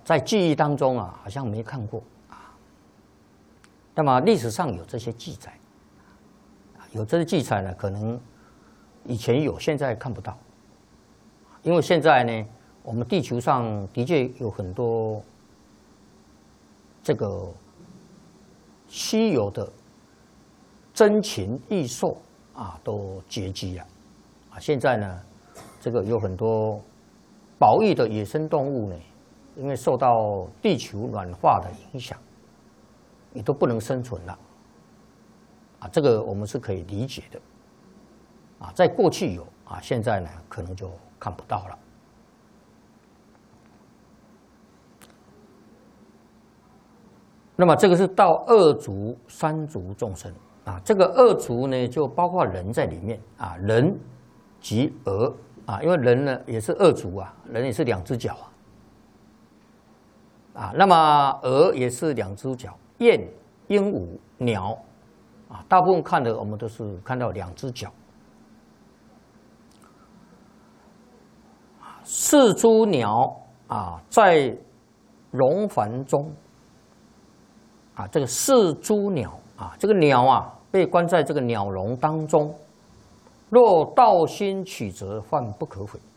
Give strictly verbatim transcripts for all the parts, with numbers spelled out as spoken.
在记忆当中啊，好像没看过啊。那么历史上有这些记载，有这些记载呢，可能以前有，现在看不到。因为现在呢，我们地球上的确有很多这个稀有的珍禽异兽啊，都绝迹了啊。现在呢，这个有很多保育的野生动物呢，因为受到地球暖化的影响，也都不能生存了啊。这个我们是可以理解的啊。在过去有啊，现在呢可能就看不到了。那么这个是到二足、三足众生啊。这个二足呢，就包括人在里面啊，人及鹅啊，因为人呢也是二足啊，人也是两只脚啊。啊，那么鹅也是两只脚，雁、鹦鹉、鸟啊，大部分看的我们都是看到两只脚。四株鸟啊，在龙环中。啊，这个四株鸟啊，这个鸟啊被关在这个鸟笼当中，若道心取则，患不可悔。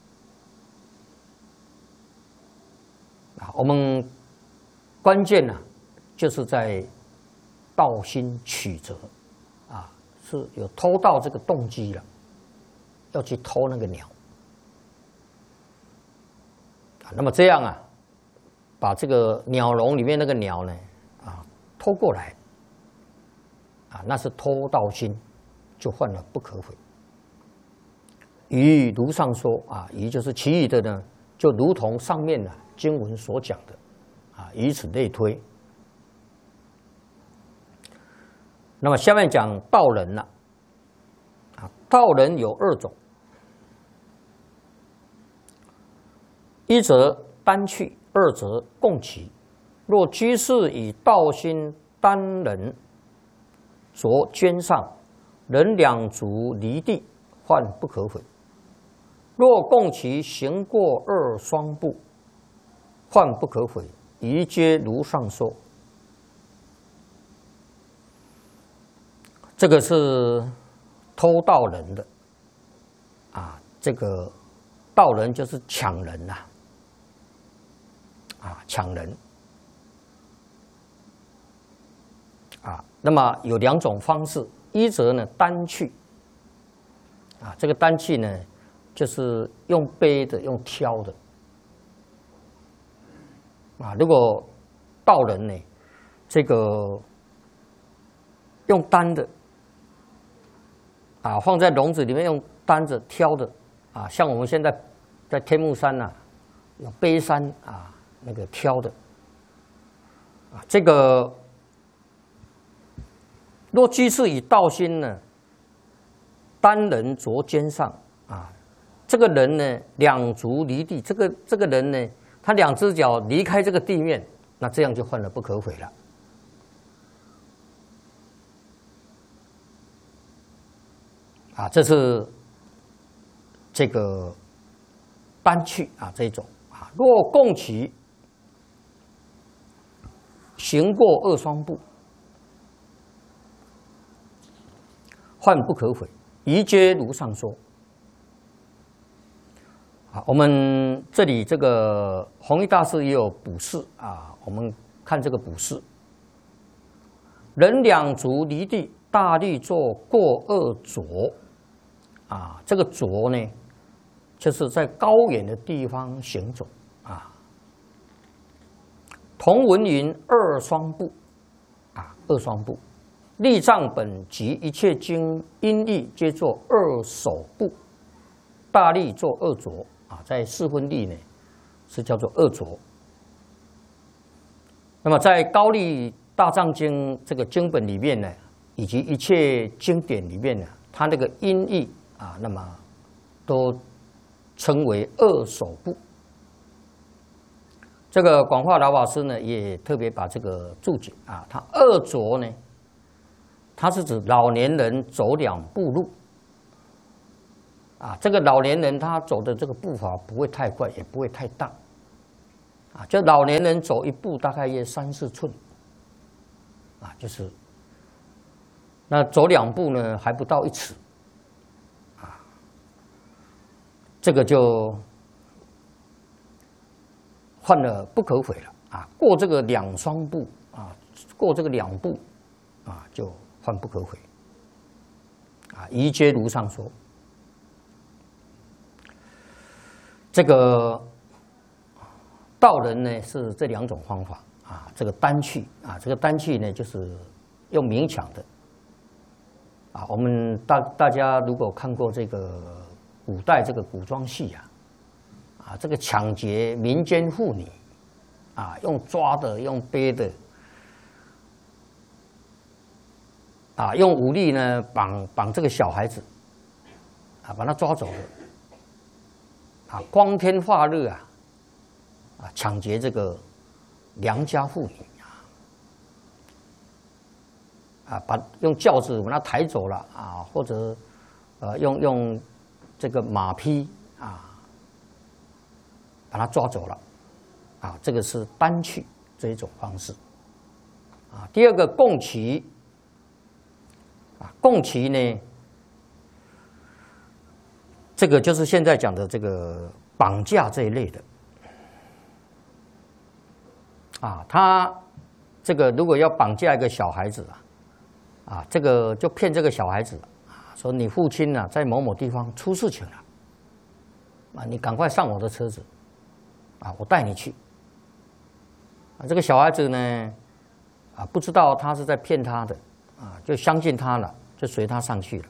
啊，我们关键呢、啊，就是在道心取则，啊，是有偷盗这个动机了，要去偷那个鸟。啊，那么这样啊，把这个鸟笼里面那个鸟呢，啊。偷过来，啊，那是偷盗心，就犯了不可悔。于如上说啊，于就是其余的呢，就如同上面呢经文所讲的，啊，以此类推。那么下面讲道人了，啊，道人有二种，一则单去，二则共起。若居士以道心单人着肩上，人两足离地，患不可悔；若共其行过二双步，患不可悔。宜皆如上说。这个是偷盗人的啊，这个盗人就是抢人呐、啊，啊，抢人。啊，那么有两种方式，一则呢单去，啊，这个单去呢就是用背的，用挑的，啊，如果盗人呢，这个用单的，啊，放在笼子里面用单子挑的，啊，像我们现在在天目山呐、啊，有背山啊，那个挑的，啊，这个。若居士以道心呢，单人着肩上啊，这个人呢两足离地，这个这个人呢，他两只脚离开这个地面，那这样就犯了不可悔了。啊，这是这个单去啊这种啊，若共起，行过二双步。患不可悔，宜皆如上说。啊，我们这里这个弘一大师也有补释啊，我们看这个补释：人两足离地，大力做过二着。啊，这个着呢，就是在高远的地方行走啊。同文云二双步，啊，二双步。立藏本及一切经音译皆作二手部，大力作二着啊，在四分力呢是叫做二着。那么在高丽大藏经这个经本里面呢，以及一切经典里面呢，它那个音译啊，那么都称为二手部。这个广化老法师呢也特别把这个注解啊，他二着呢。它是指老年人走两步路，啊，这个老年人他走的这个步伐不会太快，也不会太大， 啊，就老年人走一步大概约三四寸，啊，就是那走两步呢还不到一尺，啊，这个就犯了不可悔了啊！过这个两双步啊，过这个两步啊，就犯不可悔啊！宜皆如上说，这个道人呢是这两种方法啊，这个单去啊，这个单去呢就是用勉强的啊。我们大大家如果看过这个古代这个古装戏啊，啊，这个抢劫民间妇女啊，用抓的，用背的，啊，用武力呢绑绑这个小孩子，啊，把他抓走了，啊，光天化日啊，啊，抢劫这个良家妇女啊，啊，把用轿子把他抬走了啊，或者呃用用这个马匹啊，把他抓走了，啊，这个是单去这一种方式，啊，第二个共骑。啊，共骑呢，这个就是现在讲的这个绑架这一类的，啊，他这个如果要绑架一个小孩子啊，啊，这个就骗这个小孩子啊，说你父亲呢、啊、在某某地方出事情了，啊，你赶快上我的车子，啊，我带你去，啊，这个小孩子呢，啊，不知道他是在骗他的。啊，就相信他了，就随他上去了。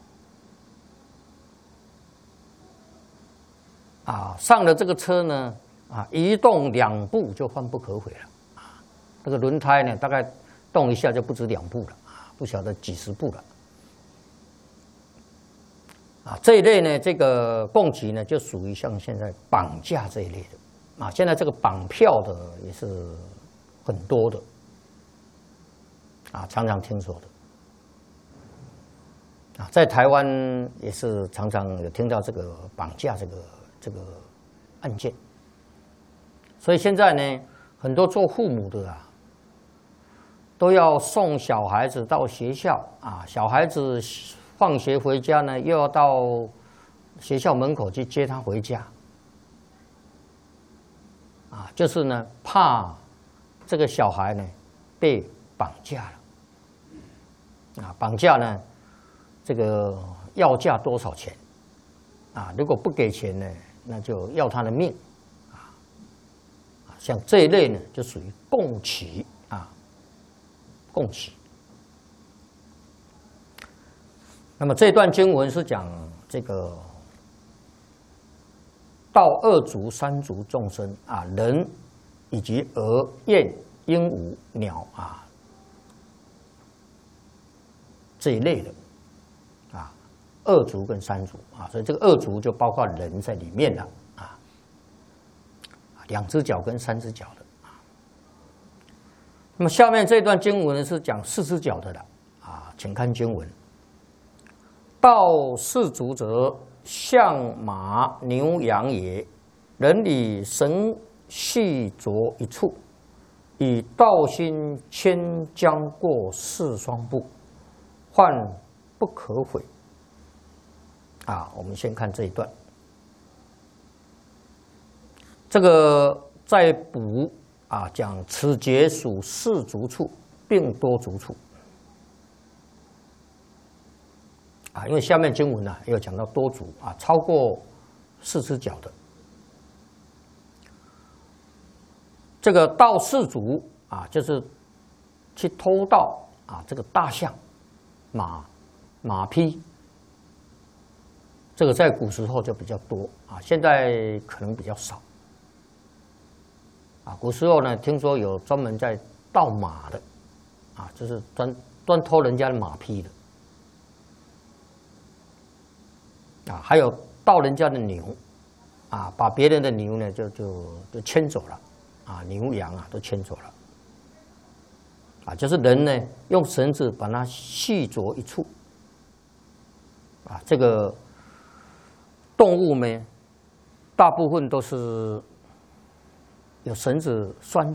啊，上了这个车呢，啊，一动两步就犯不可悔了。啊，这个轮胎呢，大概动一下就不止两步了，啊，不晓得几十步了。啊，这一类呢，这个共骑呢，就属于像现在绑架这一类的。啊，现在这个绑票的也是很多的。啊，常常听说的啊，在台湾也是常常有听到这个绑架这个这个案件，所以现在呢，很多做父母的啊，都要送小孩子到学校啊，小孩子放学回家呢，又要到学校门口去接他回家，啊，就是呢，怕这个小孩呢被绑架了。啊，绑架呢，这个要价多少钱？啊，如果不给钱呢，那就要他的命，啊，像这一类呢，就属于共骑啊，共骑。那么这段经文是讲这个到二足、三足众生啊，人以及鹅、雁、鹦鹉、鸟啊。这一类的，啊，二足跟三足啊，所以这个二足就包括人在里面了啊，两只脚跟三只脚的啊。那么下面这段经文是讲四只脚的了啊，请看经文：道四足者，象马牛羊也。人以神系着一处，以道心牵将过四双步。患不可悔啊！我们先看这一段，这个在补啊，讲此节属四足处，并多足处啊，因为下面经文呢、啊、有讲到多足啊，超过四只脚的这个盗四足啊，就是去偷盗啊，这个大象。马、马匹，这个在古时候就比较多啊，现在可能比较少啊。古时候呢，听说有专门在盗马的啊，就是专专偷人家的马匹的啊，还有盗人家的牛啊，把别人的牛呢就就就牵走了啊，牛羊啊都牵走了。啊，就是人呢，用绳子把它系着一处。啊，这个动物呢，大部分都是有绳子拴